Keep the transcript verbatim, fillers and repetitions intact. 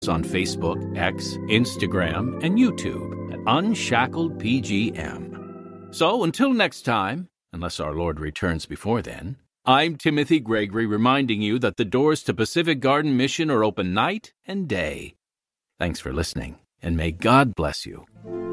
on Facebook, X, Instagram, and YouTube at Unshackled P G M. So until next time, unless our Lord returns before then, I'm Timothy Gregory reminding you that the doors to Pacific Garden Mission are open night and day. Thanks for listening, and may God bless you.